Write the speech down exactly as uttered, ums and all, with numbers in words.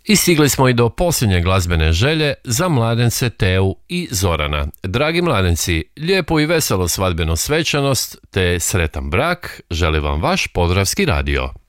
I stigli smo i do posljednje glazbene želje za mladence Teu i Zorana. Dragi mladenci, lijepu i veselu svadbenu svečanost te sretan brak želi vam vaš Podravski radio.